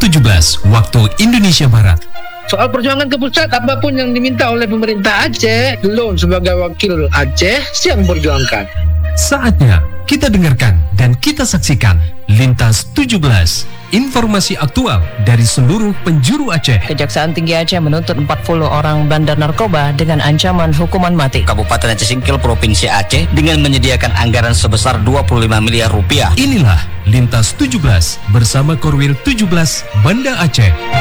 17 waktu Indonesia Barat. Soal perjuangan ke pusat, apapun yang diminta oleh pemerintah Aceh, Lon sebagai wakil Aceh siap memperjuangkan. Saatnya kita dengarkan dan kita saksikan Lintas 17, informasi aktual dari seluruh penjuru Aceh. Kejaksaan Tinggi Aceh menuntut 40 orang bandar narkoba dengan ancaman hukuman mati. Kabupaten Aceh Singkil Provinsi Aceh dengan menyediakan anggaran sebesar 25 miliar rupiah. Inilah Lintas 17 bersama Korwil 17 Banda Aceh.